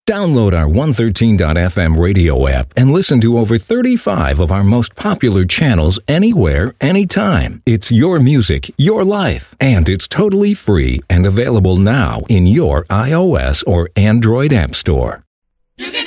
Download our 113.fm radio app and listen to over 35 of our most popular channels anywhere, anytime. It's your music, your life, and it's totally free and available now in your iOS or Android app store. You can